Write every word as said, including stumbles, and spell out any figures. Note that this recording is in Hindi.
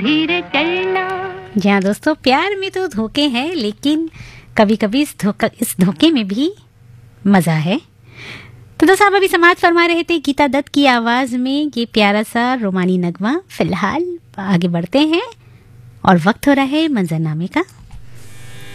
धीरे चलना। जी हाँ दोस्तों, प्यार में तो धोखे हैं, लेकिन कभी कभी इस धोखा इस धोखे में भी मजा है। तो दोस्तों, आप अभी समाज फरमा रहे थे गीता दत्त की आवाज में ये प्यारा सा रोमानी नगमा। फिलहाल आगे बढ़ते हैं और वक्त हो रहा है मंजरनामे का।